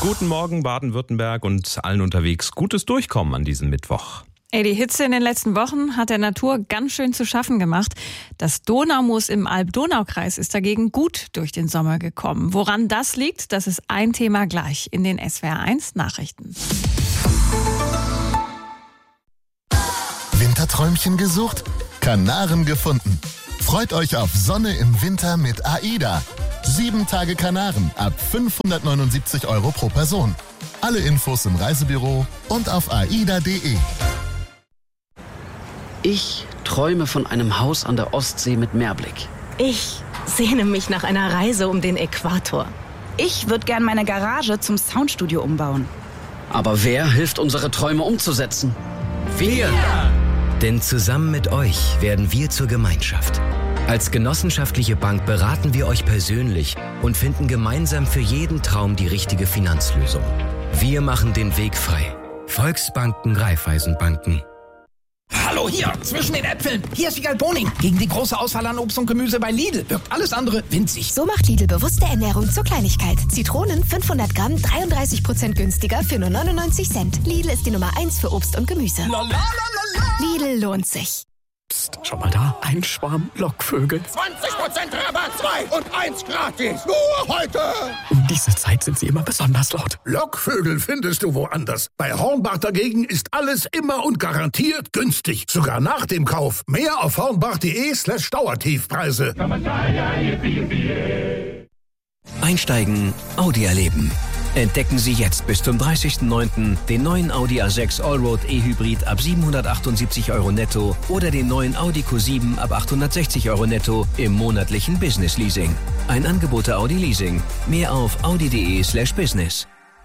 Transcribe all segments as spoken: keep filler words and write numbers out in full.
Guten Morgen Baden-Württemberg und allen unterwegs. Gutes Durchkommen an diesem Mittwoch. Ey, die Hitze in den letzten Wochen hat der Natur ganz schön zu schaffen gemacht. Das Donaumoos im Alb-Donau-Kreis ist dagegen gut durch den Sommer gekommen. Woran das liegt, das ist ein Thema gleich in den S W R eins Nachrichten. Winterträumchen gesucht? Kanaren gefunden. Freut euch auf Sonne im Winter mit AIDA. Sieben Tage Kanaren ab fünfhundertneunundsiebzig Euro pro Person. Alle Infos im Reisebüro und auf aida punkt de. Ich träume von einem Haus an der Ostsee mit Meerblick. Ich sehne mich nach einer Reise um den Äquator. Ich würde gern meine Garage zum Soundstudio umbauen. Aber wer hilft, unsere Träume umzusetzen? Wir! Denn zusammen mit euch werden wir zur Gemeinschaft. Als genossenschaftliche Bank beraten wir euch persönlich und finden gemeinsam für jeden Traum die richtige Finanzlösung. Wir machen den Weg frei. Volksbanken, Raiffeisenbanken. Hallo hier, zwischen den Äpfeln. Hier ist Wiegald Boning. Gegen die große Auswahl an Obst und Gemüse bei Lidl wirkt alles andere winzig. So macht Lidl bewusste Ernährung zur Kleinigkeit. Zitronen fünfhundert Gramm, dreiunddreißig Prozent günstiger für nur neunundneunzig Cent. Lidl ist die Nummer eins für Obst und Gemüse. La, la, la, la, la. Lidl lohnt sich. Psst, schau mal da. Ein Schwarm Lockvögel. zwanzig Prozent Rabatt, zwei und eins gratis. Nur heute. Um diese Zeit sind sie immer besonders laut. Lockvögel findest du woanders. Bei Hornbach dagegen ist alles immer und garantiert günstig. Sogar nach dem Kauf. Mehr auf hornbach.de slash Dauertiefpreise. Einsteigen, Audi erleben. Entdecken Sie jetzt bis zum dreißigsten neunten den neuen Audi A sechs Allroad E-Hybrid ab siebenhundertachtundsiebzig Euro netto oder den neuen Audi Q sieben ab achthundertsechzig Euro netto im monatlichen Business Leasing. Ein Angebot der Audi Leasing. Mehr auf audi.de slash business.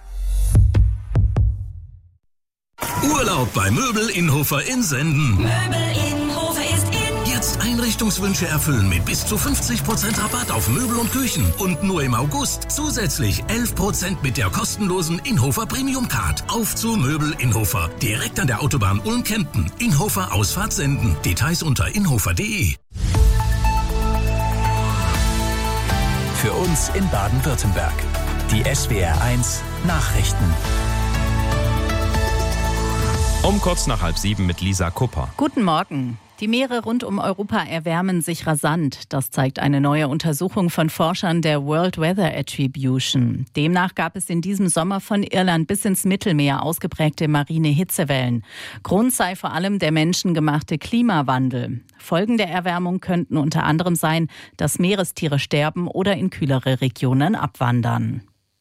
Urlaub bei Möbel Innhofer in Senden. Möbel Innhofer ist in. Jetzt Einrichtungswünsche erfüllen mit bis zu fünfzig Prozent Rabatt auf Möbel und Küchen. Und nur im August zusätzlich elf Prozent mit der kostenlosen Innhofer Premium Card. Auf zu Möbel Innhofer. Direkt an der Autobahn Ulm-Kempten. Innhofer Ausfahrt Senden. Details unter innhofer punkt de. Für uns in Baden-Württemberg. Die S W R eins Nachrichten. Um kurz nach halb sieben mit Lisa Kupper. Guten Morgen. Die Meere rund um Europa erwärmen sich rasant. Das zeigt eine neue Untersuchung von Forschern der World Weather Attribution. Demnach gab es in diesem Sommer von Irland bis ins Mittelmeer ausgeprägte marine Hitzewellen. Grund sei vor allem der menschengemachte Klimawandel. Folgen der Erwärmung könnten unter anderem sein, dass Meerestiere sterben oder in kühlere Regionen abwandern.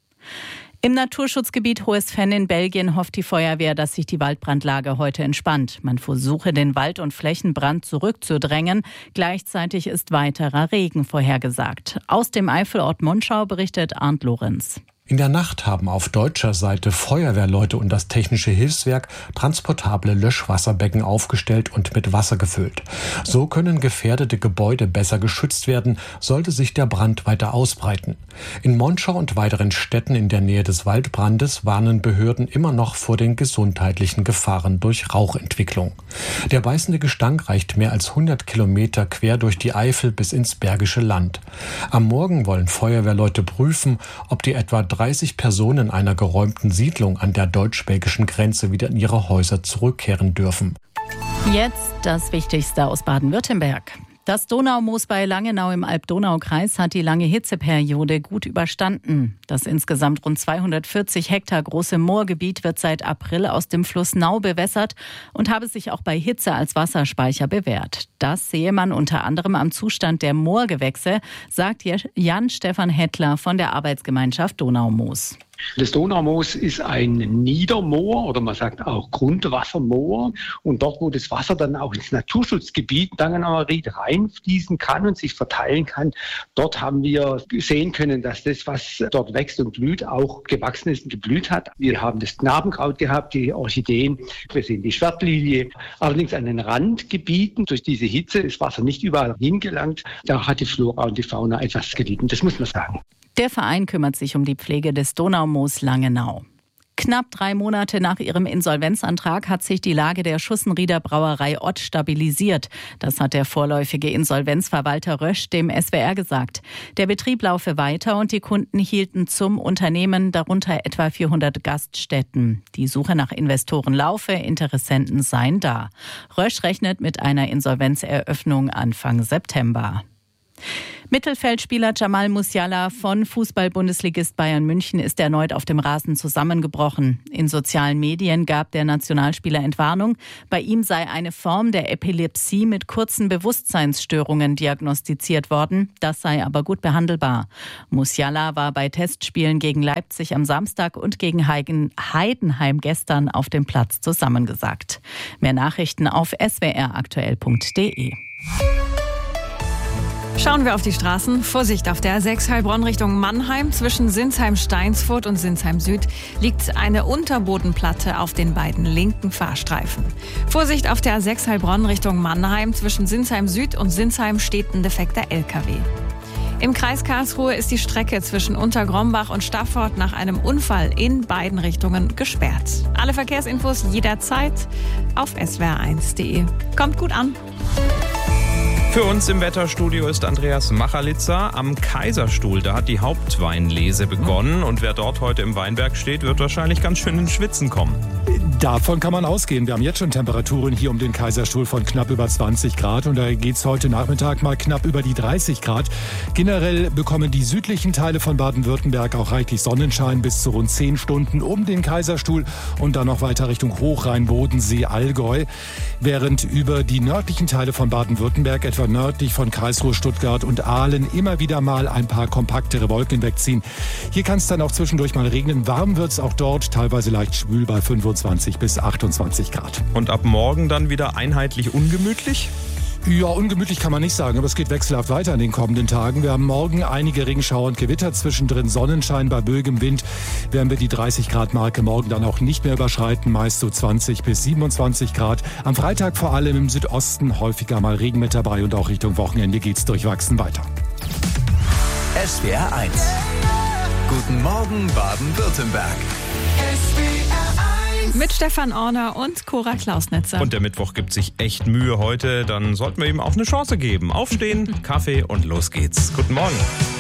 Im Naturschutzgebiet Hohes Venn in Belgien hofft die Feuerwehr, dass sich die Waldbrandlage heute entspannt. Man versuche, den Wald- und Flächenbrand zurückzudrängen. Gleichzeitig ist weiterer Regen vorhergesagt. Aus dem Eifelort Monschau berichtet Arndt Lorenz. In der Nacht haben auf deutscher Seite Feuerwehrleute und das Technische Hilfswerk transportable Löschwasserbecken aufgestellt und mit Wasser gefüllt. So können gefährdete Gebäude besser geschützt werden, sollte sich der Brand weiter ausbreiten. In Monschau und weiteren Städten in der Nähe des Waldbrandes warnen Behörden immer noch vor den gesundheitlichen Gefahren durch Rauchentwicklung. Der beißende Gestank reicht mehr als hundert Kilometer quer durch die Eifel bis ins Bergische Land. Am Morgen wollen Feuerwehrleute prüfen, ob die etwa dreißig Personen einer geräumten Siedlung an der deutsch-belgischen Grenze wieder in ihre Häuser zurückkehren dürfen. Jetzt das Wichtigste aus Baden-Württemberg. Das Donaumoos bei Langenau im Alb-Donau-Kreis hat die lange Hitzeperiode gut überstanden. Das insgesamt rund zweihundertvierzig Hektar große Moorgebiet wird seit April aus dem Fluss Nau bewässert und habe sich auch bei Hitze als Wasserspeicher bewährt. Das sehe man unter anderem am Zustand der Moorgewächse, sagt Jan-Stefan Hettler von der Arbeitsgemeinschaft Donaumoos. Das Donaumoos ist ein Niedermoor oder man sagt auch Grundwassermoor. Und dort, wo das Wasser dann auch ins Naturschutzgebiet Langenauer Ried reinfließen kann und sich verteilen kann, dort haben wir sehen können, dass das, was dort wächst und blüht, auch gewachsen ist und geblüht hat. Wir haben das Knabenkraut gehabt, die Orchideen, wir sehen die Schwertlilie. Allerdings an den Randgebieten, durch diese Hitze, ist Wasser nicht überall hingelangt. Da hat die Flora und die Fauna etwas gelitten, das muss man sagen. Der Verein kümmert sich um die Pflege des Donaumoos Langenau. Knapp drei Monate nach ihrem Insolvenzantrag hat sich die Lage der Schussenrieder Brauerei Ott stabilisiert. Das hat der vorläufige Insolvenzverwalter Rösch dem S W R gesagt. Der Betrieb laufe weiter und die Kunden hielten zum Unternehmen, darunter etwa vierhundert Gaststätten. Die Suche nach Investoren laufe, Interessenten seien da. Rösch rechnet mit einer Insolvenzeröffnung Anfang September. Mittelfeldspieler Jamal Musiala von Fußball-Bundesligist Bayern München ist erneut auf dem Rasen zusammengebrochen. In sozialen Medien gab der Nationalspieler Entwarnung. Bei ihm sei eine Form der Epilepsie mit kurzen Bewusstseinsstörungen diagnostiziert worden. Das sei aber gut behandelbar. Musiala war bei Testspielen gegen Leipzig am Samstag und gegen Heidenheim gestern auf dem Platz zusammengesackt. Mehr Nachrichten auf s w r aktuell punkt d e. Schauen wir auf die Straßen. Vorsicht, auf der A sechs Heilbronn Richtung Mannheim. Zwischen Sinsheim-Steinsfurt und Sinsheim Süd liegt eine Unterbodenplatte auf den beiden linken Fahrstreifen. Vorsicht, auf der A sechs Heilbronn Richtung Mannheim. Zwischen Sinsheim Süd und Sinsheim steht ein defekter L K W. Im Kreis Karlsruhe ist die Strecke zwischen Untergrombach und Staffort nach einem Unfall in beiden Richtungen gesperrt. Alle Verkehrsinfos jederzeit auf s w r eins punkt d e. Kommt gut an. Für uns im Wetterstudio ist Andreas Machalitzer am Kaiserstuhl. Da hat die Hauptweinlese begonnen und wer dort heute im Weinberg steht, wird wahrscheinlich ganz schön ins Schwitzen kommen. Davon kann man ausgehen. Wir haben jetzt schon Temperaturen hier um den Kaiserstuhl von knapp über zwanzig Grad und da geht es heute Nachmittag mal knapp über die dreißig Grad. Generell bekommen die südlichen Teile von Baden-Württemberg auch reichlich Sonnenschein bis zu rund zehn Stunden um den Kaiserstuhl und dann noch weiter Richtung Hochrhein, Bodensee, Allgäu. Während über die nördlichen Teile von Baden-Württemberg, etwa nördlich von Karlsruhe, Stuttgart und Aalen, immer wieder mal ein paar kompaktere Wolken wegziehen. Hier kann es dann auch zwischendurch mal regnen. Warm wird es auch dort, teilweise leicht schwül bei fünfundzwanzig bis achtundzwanzig Grad. Und ab morgen dann wieder einheitlich ungemütlich? Ja, ungemütlich kann man nicht sagen, aber es geht wechselhaft weiter in den kommenden Tagen. Wir haben morgen einige Regenschauer und Gewitter, zwischendrin Sonnenschein, bei böigem Wind werden wir die dreißig Grad Marke morgen dann auch nicht mehr überschreiten, meist so zwanzig bis siebenundzwanzig Grad. Am Freitag vor allem im Südosten häufiger mal Regen mit dabei und auch Richtung Wochenende geht's durchwachsen weiter. S W R eins. Guten Morgen Baden-Württemberg. Mit Stefan Orner und Cora Klausnitzer. Und der Mittwoch gibt sich echt Mühe heute, dann sollten wir ihm auch eine Chance geben. Aufstehen, Kaffee und los geht's. Guten Morgen.